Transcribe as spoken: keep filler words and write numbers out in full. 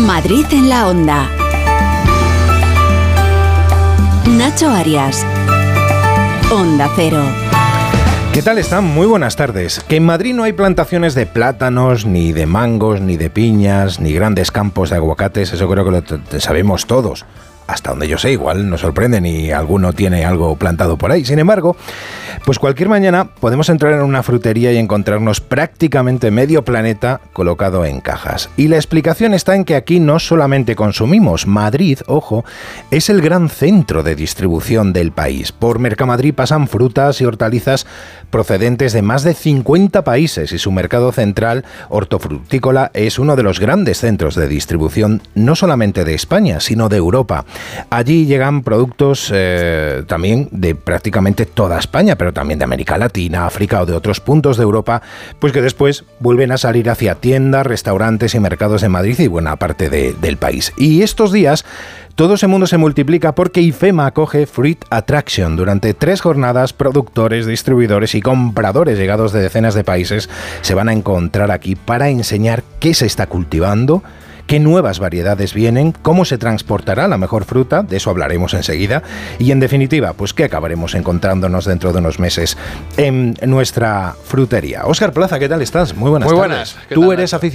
Madrid en la Onda. Nacho Arias. Onda Cero. ¿Qué tal están? Muy buenas tardes. Que en Madrid no hay plantaciones de plátanos, ni de mangos, ni de piñas, ni grandes campos de aguacates, eso creo que lo t- t- sabemos todos. Hasta donde yo sé, igual nos sorprende ni alguno tiene algo plantado por ahí. Sin embargo, pues cualquier mañana podemos entrar en una frutería y encontrarnos prácticamente medio planeta colocado en cajas. Y la explicación está en que aquí no solamente consumimos. Madrid, ojo, es el gran centro de distribución del país. Por Mercamadrid pasan frutas y hortalizas procedentes de más de cincuenta países y su mercado central hortofrutícola es uno de los grandes centros de distribución no solamente de España, sino de Europa. Allí llegan productos eh, también de prácticamente toda España, pero también de América Latina, África o de otros puntos de Europa, pues que después vuelven a salir hacia tiendas, restaurantes y mercados de Madrid y buena parte de, del país. Y estos días todo ese mundo se multiplica porque IFEMA acoge Fruit Attraction. Durante tres jornadas, productores, distribuidores y compradores llegados de decenas de países se van a encontrar aquí para enseñar qué se está cultivando, qué nuevas variedades vienen, cómo se transportará la mejor fruta, de eso hablaremos enseguida, y en definitiva, pues qué acabaremos encontrándonos dentro de unos meses en nuestra frutería. Óscar Plaza, ¿qué tal estás? Muy buenas Muy tardes. buenas. Tú eres aficionado